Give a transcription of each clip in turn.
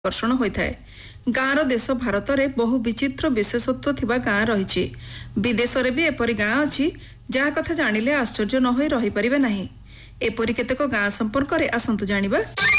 आकर्षण होता है। गाँवर देश भारत में बहु विचित्र विशेषत्व थिबा गाँ रही। विदेश में भी एपरी गाँ अच्छी जहाँ कथा जानिले आश्चर्य न होई रही परिबे नहीं। एपरी केतेक गाँ संपर्क में आसंतु जानिबा।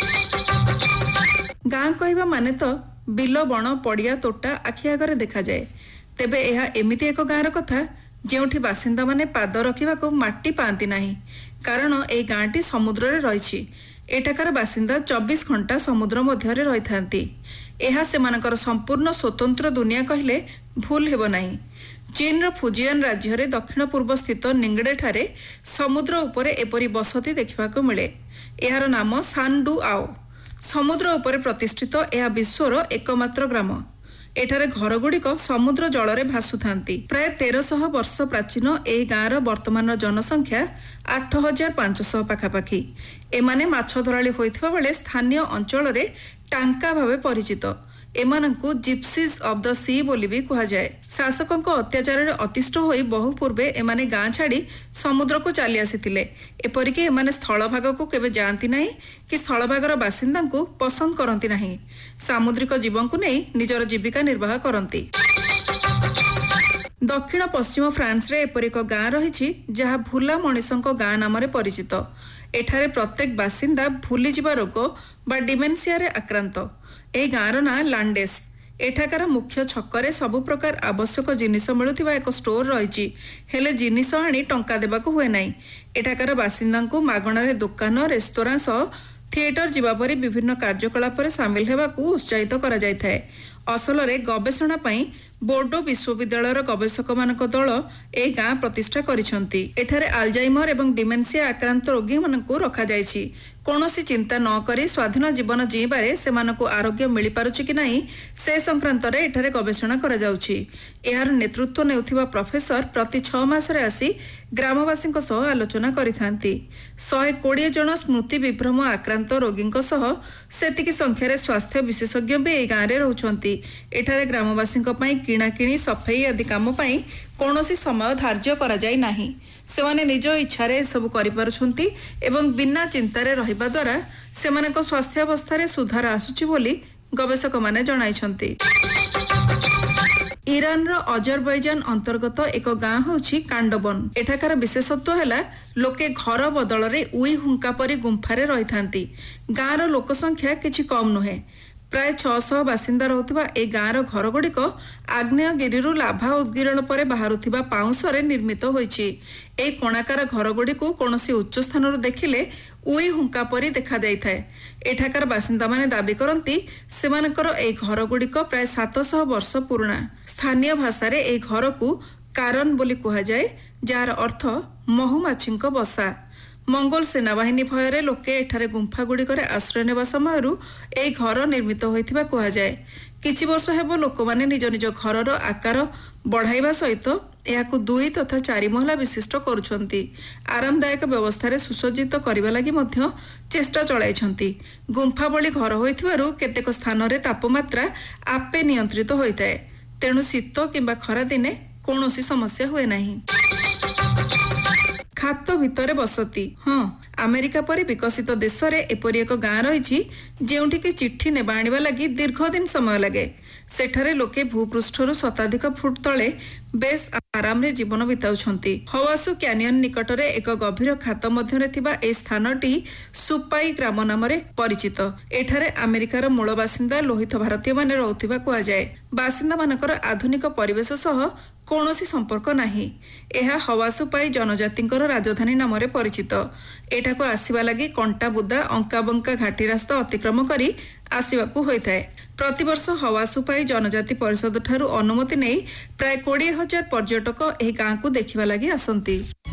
गाँ कहबा माने तो बिल बण पड़िया तोटा आखि आगरे देखा जाए। तेबे यह एमिति एक गाँर कथा जेउठी बासिंदा माने पाद रखिबाको माटी पाती नाही, कारण ए गाँटी समुद्र रे रही। एठाकार बासिंदा 24 घंटा समुद्र मध्य रही थांती। यह सेमानकर संपूर्ण स्वतंत्र दुनिया कहले भूल हेब नाही। चीन फुजियान राज्य रे दक्षिण पूर्व स्थित निंगड़े ठारे समुद्र उपरे एपरी बसती देखिबाको मिले। यार नाम सांडू आओ। समुद्र उपरे प्रतिष्ठित यह विश्वर एकमात्र ग्राम। एठारे घर गुड़िक समुद्र जल रे भासुथांती। प्राय 1300 वर्ष प्राचीन ए गाँर वर्तमान जनसंख्या 8500 पाखापाखि। एमाने माछ धराली होइथिबा बेले स्थानीय अंचल रे टांका भावे परिचित। एमानंकु जिप्सीज ऑफ द सी बोली भी कहा जाए। शासकों अत्याचार अतिष्ठ होई बहु पूर्वे एमाने गाँ छाड़ी समुद्र को चली आसीथिले। एपरिक एमाने स्थल भाग को केबे जानती नहीं कि स्थल भागर बासिंदा को पसंद करती नहीं। सामुद्रिक जीवन को नहीं निजर जीविका निर्वाह करती। दक्षिण पश्चिम फ्रांस रे एपरि एक गाँ रही जहाँ भूला मनीषों गाँ नाम परिचित। एठारे प्रत्येक बासिंदा भूली जीवा रोग बा डिमेंसिया रे आक्रांत। ए गाँर ना लांडेस। एठाकार मुख्य छकरे सबु प्रकार आवश्यक जिनिस मिलुथिबा एक स्टोर रही। हेले जिनिस आनी टंका देबाको हुए नाही। एठाकार बासिंदा को मागणारे दुकान रेस्तोरां सह थिएटर जीवा परी विभिन्न कार्यकलाप रे सामिल हेबाकू उत्साहित करा जायथाय। असल रे गवेषणा पई बोर्डो विश्वविद्यालयर गवेषक मानक दल ए गाँ प्रतिष्ठा करिसंती। एठारे आल्जाइमर एवं डिमेंसिया आक्रांत रोगी मानकू रखा जायछि। कोनोसी चिंता न करी स्वाधीन जीवन जीबारे सेमानकू आरोग्य मिली पारुछि कि नहीं से संक्रांत रे एठारे गवेषणा करा जाउछि। एहार नेतृत्व नेउथिबा प्रोफेसर प्रति 6 मास रे आसी ग्रामवासी सह आलोचना करिथांती। 120 जन स्मृति विभ्रम आक्रांत रोगी सह सेतिकी संख्यार स्वास्थ्य विशेषज्ञ भी ए गाँव रे रहुछंती। एठारे ग्रामवासी पई किणाकिणी सफाई आदि काम पई कोनोसी समय धार्य करा जाय नाही। सेमाने निज इच्छा रे सब करि पारुछंती एवं बिना चिंतारे रहिबा द्वारा सेमानक स्वास्थ्य अवस्था रे सुधार आसुछि बोली गवेषक माने जणाइछंती। ईरान रो अजरबैजान अंतर्गत एक गाँ होछि कांडबन। एठाकार विशेषत्व हैला लोके घर बदल रे उई हुंका परी गुंफारे रही थांती। गाँ रो लोक संख्या किछि कम नुहे। प्राय 600 बासिंदा रहुथिबा ए गाँर घर गुड़िक आग्नेयगिरी लाभा उद्गीरण पर बाहरुथिबा पाउंसरे निर्मित होइछि। ए कोणाकार घर गुड़िक कोनोसी उच्च स्थानरु देखिले उई हुंका परी देखा जायथाय। एठाकार बासिंदा माने दाबी करंती सेमानकर ए घर गुड़िक प्राय 700 वर्ष पुराना। स्थानीय भाषा रे ए घर को कारण बोली कहा जाए, जार अर्थ महुमाछीक बसा। मंगोल सेनाबाहिनी भୟରେ लोके एठारे गुंफा गुड़िकर आश्रय नेबा समयरू ए घर निर्मित होइथिबा कहा जाए। किछि वर्ष हेबो लोकमाने निज निज घरर आकार बढ़ाइबा सहित एहाकु 2 तथा 4 महला विशिष्ट करुछंती। आरामदायक व्यवस्था रे सुसज्जित करिबा लागि मध्य चेष्टा चलाइछंती। गुंफा बळी घर होइथिबारू केतेक स्थान रे तापमात्रा आपे नियंत्रित होइताय। तेणु शीत किंबा खरा दिने कोनोसी समस्या हुए नाही। खात भितरे बसती। हाँ, अमेरिका परी विकसित देश रे एपरी एक गाँ रही जेउठी कि चिट्ठी नेबा आनिबा लागि दीर्घ दिन समय लगे। सेठारे लोके भूपृष्ठरू शताधिक फुट तले बेस आराम रे जीवन बिताउछंती। हवासु कैनियन निकटरे एक गभीर खात मध्यरे थिबा ए स्थानटी सुपाई ग्राम नाम रे परिचित। एठारे अमेरिकार मूल बासिंदा लोहित भारतीय माने रहुथिबा कहा जाए। बासिंदा मानकर आधुनिक परिवेश सह कोनोसी संपर्क नाही। एहा हवासुपाई जनजातिंकर राजधानी नाम रे परिचित। एठाको आसीबा लागि कंटा बुदा अंकाबंका घाटी रास्ता अतिक्रम करी आसीबाकू होइथाय। प्रतिवर्ष हवासुपाई जनजाति परिषद ठारू अनुमति नहीं प्राय 20,000 पर्यटक एही गाँ को देखिबा लागि आसंती।